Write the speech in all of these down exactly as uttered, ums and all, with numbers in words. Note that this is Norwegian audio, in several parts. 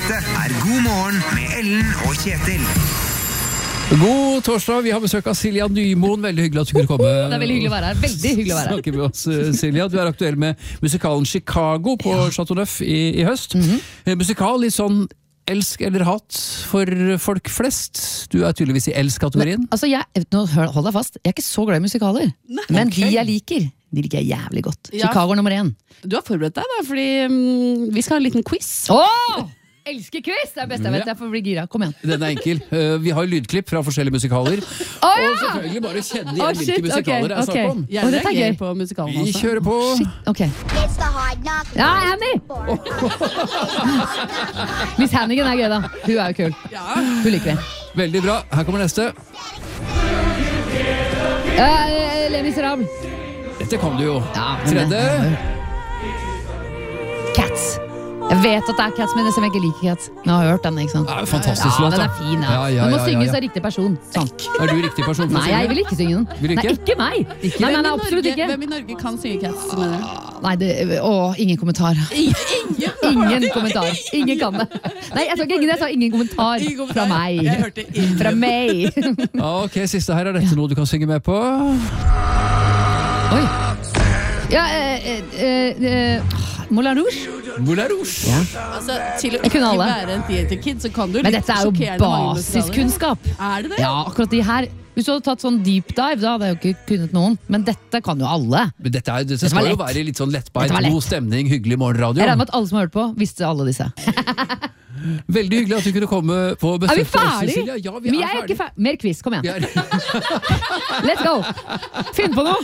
Dette er God morgen med Ellen og Kjetil. God torsdag, vi har besøk av Silja Nymoen. Veldig hyggelig at du kunne komme. Det er veldig hyggelig å være her. Veldig hyggelig å være her. Snakker med oss, Silja. Du er aktuell med musikalen Chicago på ja. Chateau Neuf i, i høst. Mm-hmm. Musikal, litt sånn elsk eller hat for folk flest. Du er tydeligvis i elsk-kategorien. Altså, jeg, nå hold deg fast, jeg er ikke så glad i musikaler. Nei. Men okay. de jeg liker, de liker jeg jævlig godt. Ja. Chicago nummer én. Du har forberedt deg da, fordi um, vi skal ha en liten quiz. Åh! Elsker quiz! Det er best jeg vet, jeg får bli gira. Kom igjen. Den er enkel. Uh, vi har lydklipp fra forskjellige musikaler. Oh, ja! Og selvfølgelig bare kjenne igjen oh, hvilke musikaler det er snakk om. Jeg oh, er gøy på musikalen også. Vi kjører på. Shit, ok. Ja, Annie! Miss Hannigan er gøy da. Hun er jo kul. Ja. Hun liker vi. Veldig bra. Her kommer neste. Uh, Les Misérables. Dette kom du jo. Ja, Tredje. Cats. Jeg vet at det er Cats, men jeg ikke liker Cats. Jeg har hørt den, ikke sant? Ja, fantastisk ja, låt. Den er fin, ja. Ja, ja, den må ja, ja, synges ja. av riktig person. Sånn. Er du riktig person for å synge? Nei, jeg vil ikke synge den. Vil ikke? Nei, ikke meg. Ikke. Nei, nei, nei, absolutt ikke. Hvem i Norge kan synge Cats? Mener? Nei, det, å, ingen kommentar. Ingen, ingen kommentar. Ingen kan det. Nei, jeg sa ikke ingen, jeg sa ingen kommentar. Ingen kommentar. Fra meg. Jeg hørte ingen. Fra meg. Ok, siste her. Er dette noe du kan synge med på? Oi. Ja, eh, eh, eh, Moulin Rouge. Moulin Rouge. Ja. Altså, til å ikke være en theater kid, så kan du men dette er jo basiskunnskap. Er det det? Ja, akkurat de her. Hvis du hadde tatt sånn deep dive, da hadde jeg jo ikke kunnet noen. Men dette kan jo alle. Men dette, er, dette skal jo være litt sånn lettbeint, god stemning, hyggelig morgenradio. Jeg regner med at alle som har hørt på, visste alle disse. Veldig hyggelig at du kunne komme på besøk. Er vi ferdig? Ja, vi Men er jeg er ferdig. ikke ferdig. Mer quiz, kom igjen. Let's go! Finn på noe!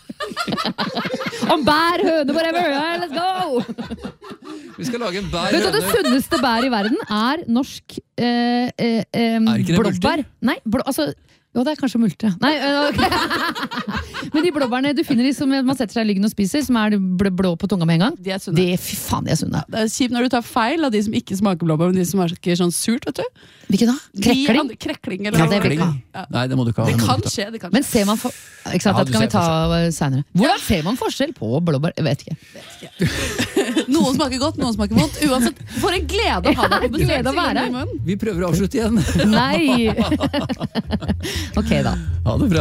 Om bær, høne, whatever. Let's go! Vi skal lage en bær, vet du, høne. det sunneste bær i verden er norsk eh, eh, eh, er ikke det blåbær. Nei, blå, altså jo, det er kanskje multer. Nei, okay. Men de blåbærene du finner i som man setter seg i lyggen og spiser, som er blå, blå på tunga med en gang, de er sunne. Det, fy faen, de er sunne. Det er kjipt når du tar feil av de som ikke smaker blåbær, men de som smaker sånn surt, vet du. Hvilke da? Krekling? De, krekling, eller ja, det vil ikke ha. Nei, det må du ikke ha. Det kan skje, det kan skje. Men ser man for... Ikke sant, ja, dette kan vi ta senere. Hvordan ser man forskjell på blåbær? Jeg vet ikke. Vet ikke. Noen smaker godt, noen smaker vondt. Uansett, for en glede å ha deg på besøk. Glede å være. Vi prøver å avslutte igjen. Nei. Ok da. Ha det bra.